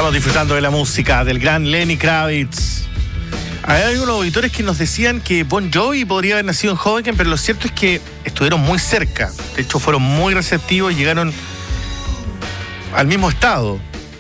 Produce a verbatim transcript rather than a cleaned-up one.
Estamos disfrutando de la música del gran Lenny Kravitz. Hay algunos auditores que nos decían que Bon Jovi podría haber nacido en Hoboken, pero lo cierto es que estuvieron muy cerca. De hecho, fueron muy receptivos y llegaron al mismo estado.